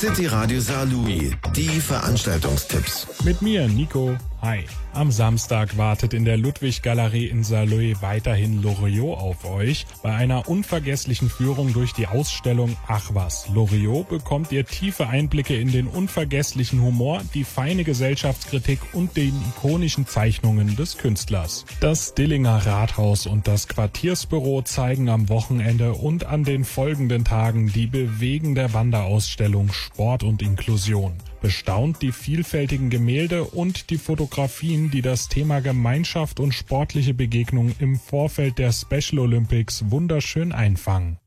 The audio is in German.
City Radio Saarlouis, die Veranstaltungstipps. Mit mir, Nico. Hi. Am Samstag wartet in der Ludwig-Galerie in Saarlouis weiterhin Loriot auf euch. Bei einer unvergesslichen Führung durch die Ausstellung Ach was, Loriot bekommt ihr tiefe Einblicke in den unvergesslichen Humor, die feine Gesellschaftskritik und den ikonischen Zeichnungen des Künstlers. Das Dillinger Rathaus und das Quartiersbüro zeigen am Wochenende und an den folgenden Tagen die bewegende Wanderausstellung Sport und Inklusion. Bestaunt die vielfältigen Gemälde und die Fotografien, die das Thema Gemeinschaft und sportliche Begegnung im Vorfeld der Special Olympics wunderschön einfangen.